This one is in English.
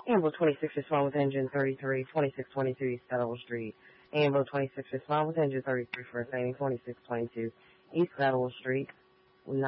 Ambo 26 respond with engine 33, 2622 East Federal Street. Ambo 26 respond with engine 33 for assigning 2622 East Federal Street.